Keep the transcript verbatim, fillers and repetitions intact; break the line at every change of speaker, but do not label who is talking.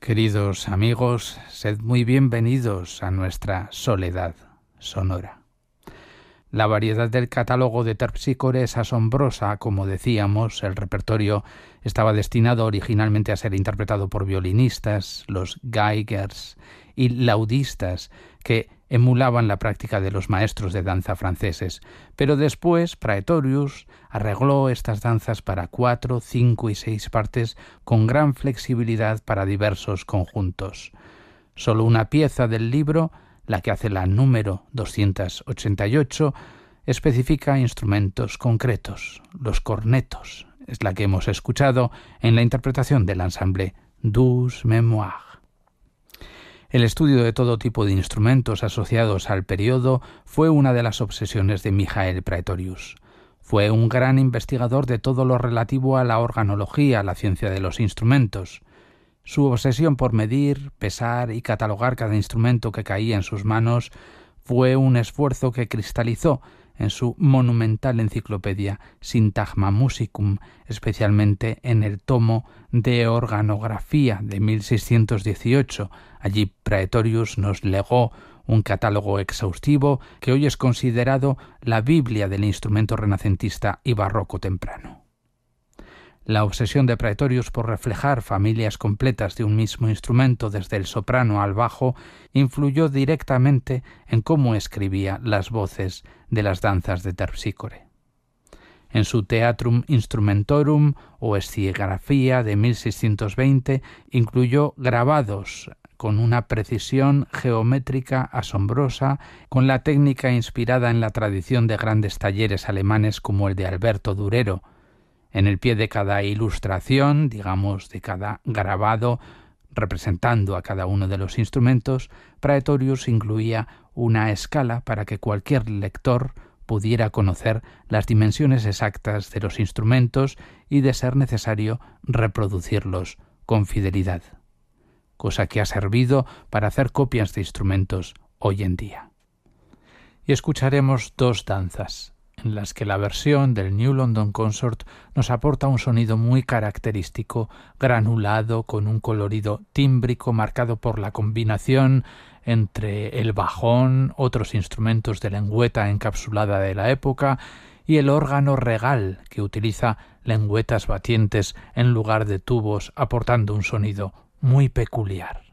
Queridos amigos, sed muy bienvenidos a nuestra soledad sonora. La variedad del catálogo de Terpsícore es asombrosa. Como decíamos, el repertorio estaba destinado originalmente a ser interpretado por violinistas, los geigers y laudistas, que emulaban la práctica de los maestros de danza franceses, pero después Praetorius arregló estas danzas para cuatro, cinco y seis partes con gran flexibilidad para diversos conjuntos. Solo una pieza del libro, la que hace la número doscientos ochenta y ocho, especifica instrumentos concretos, los cornetos. Es la que hemos escuchado en la interpretación del ensamble Douze Mémoires. El estudio de todo tipo de instrumentos asociados al periodo fue una de las obsesiones de Michael Praetorius. Fue un gran investigador de todo lo relativo a la organología, la ciencia de los instrumentos. Su obsesión por medir, pesar y catalogar cada instrumento que caía en sus manos fue un esfuerzo que cristalizó en su monumental enciclopedia Syntagma Musicum, especialmente en el tomo de organografía de mil seiscientos dieciocho. Allí Praetorius nos legó un catálogo exhaustivo que hoy es considerado la Biblia del instrumento renacentista y barroco temprano. La obsesión de Praetorius por reflejar familias completas de un mismo instrumento desde el soprano al bajo influyó directamente en cómo escribía las voces de las danzas de Terpsícore. En su Theatrum Instrumentorum o escigrafía de mil seiscientos veinte incluyó grabados con una precisión geométrica asombrosa, con la técnica inspirada en la tradición de grandes talleres alemanes como el de Alberto Durero. En el pie de cada ilustración, digamos de cada grabado, representando a cada uno de los instrumentos, Praetorius incluía una escala para que cualquier lector pudiera conocer las dimensiones exactas de los instrumentos y, de ser necesario, reproducirlos con fidelidad, cosa que ha servido para hacer copias de instrumentos hoy en día. Y escucharemos dos danzas, en las que la versión del New London Consort nos aporta un sonido muy característico, granulado, con un colorido tímbrico marcado por la combinación entre el bajón, otros instrumentos de lengüeta encapsulada de la época, y el órgano regal, que utiliza lengüetas batientes en lugar de tubos, aportando un sonido muy peculiar.